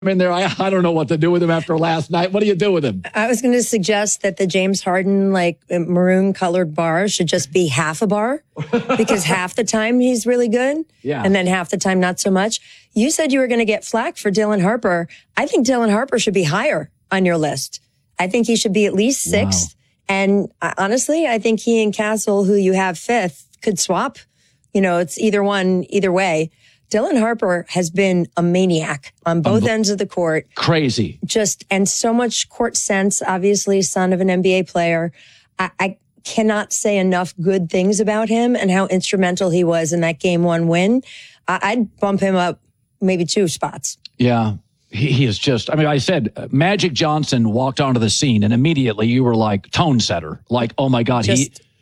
in there. I don't know what to do with him after last night. What do you do with him? I was going to suggest that the James Harden, maroon colored bar should just be half a bar because half the time he's really good. Yeah. And then half the time, not so much. You said you were going to get flack for Dylan Harper. I think Dylan Harper should be higher on your list. I think he should be at least sixth. Wow. And honestly, I think he and Castle, who you have fifth, could swap. It's either one, either way. Dylan Harper has been a maniac on both ends of the court. Crazy. And so much court sense, obviously son of an NBA player. I cannot say enough good things about him and how instrumental he was in that game one win. I'd bump him up maybe 2 spots. Yeah. He is just, I said Magic Johnson walked onto the scene and immediately you were like tone setter. Like, oh my God,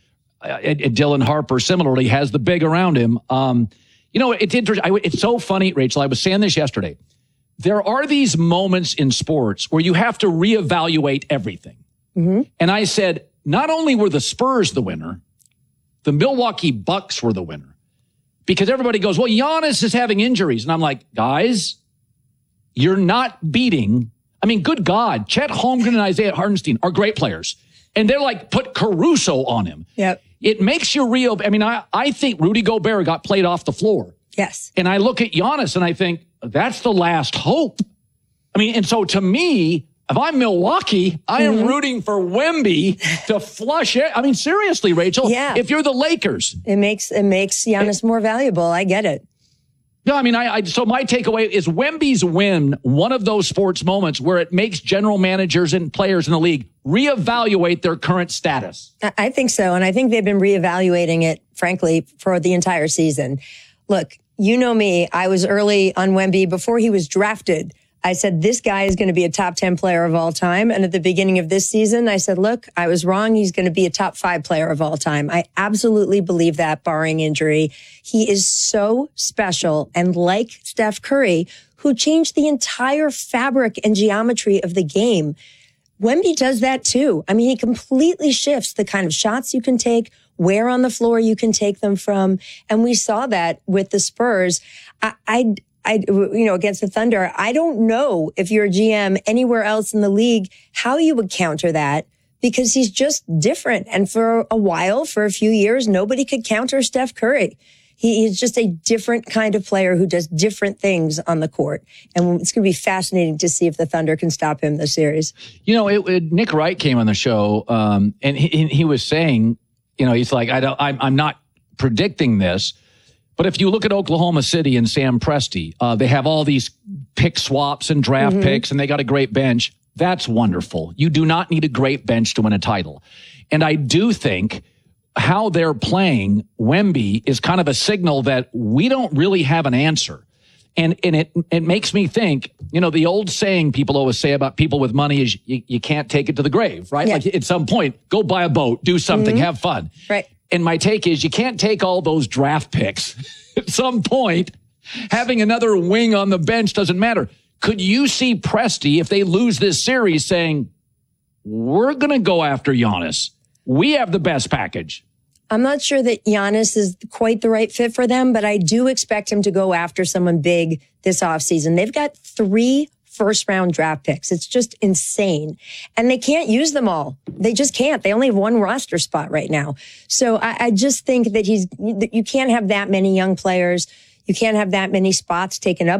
Dylan Harper similarly has the big around him. It's interesting. It's so funny, Rachel. I was saying this yesterday. There are these moments in sports where you have to reevaluate everything. Mm-hmm. And I said, not only were the Spurs the winner, the Milwaukee Bucks were the winner. Because everybody goes, well, Giannis is having injuries. And I'm like, guys, you're not beating. Good God. Chet Holmgren and Isaiah Hartenstein are great players. And they're like, put Caruso on him. Yep. It makes you real. I think Rudy Gobert got played off the floor. Yes. And I look at Giannis and I think that's the last hope. And so to me, if I'm Milwaukee, I am rooting for Wemby to flush it. Seriously, Rachel. Yeah. If you're the Lakers, it makes Giannis more valuable. I get it. No, so my takeaway is Wemby's win, one of those sports moments where it makes general managers and players in the league reevaluate their current status. I think so. And I think they've been reevaluating it, frankly, for the entire season. Look, you know me. I was early on Wemby before he was drafted. I said, this guy is going to be a top 10 player of all time. And at the beginning of this season, I said, look, I was wrong. He's going to be a top 5 player of all time. I absolutely believe that, barring injury. He is so special. And like Steph Curry, who changed the entire fabric and geometry of the game, Wemby does that too. He completely shifts the kind of shots you can take, where on the floor you can take them from. And we saw that with the Spurs. Against the Thunder, I don't know if you're a GM anywhere else in the league, how you would counter that, because he's just different. And for a few years, nobody could counter Steph Curry. He's just a different kind of player who does different things on the court. And it's going to be fascinating to see if the Thunder can stop him this series. Nick Wright came on the show, and he was saying, he's like, I'm not predicting this. But if you look at Oklahoma City and Sam Presti, they have all these pick swaps and draft picks, and they got a great bench. That's wonderful. You do not need a great bench to win a title. And I do think how they're playing Wemby is kind of a signal that we don't really have an answer. And it makes me think, the old saying people always say about people with money is you can't take it to the grave, right? Yeah. Like at some point, go buy a boat, do something, have fun. Right. And my take is you can't take all those draft picks. At some point, having another wing on the bench doesn't matter. Could you see Presti, if they lose this series, saying, we're going to go after Giannis? We have the best package. I'm not sure that Giannis is quite the right fit for them, but I do expect him to go after someone big this offseason. They've got 3 first-round draft picks. It's just insane. And they can't use them all. They just can't. They only have 1 roster spot right now. So I just think that you can't have that many young players. You can't have that many spots taken up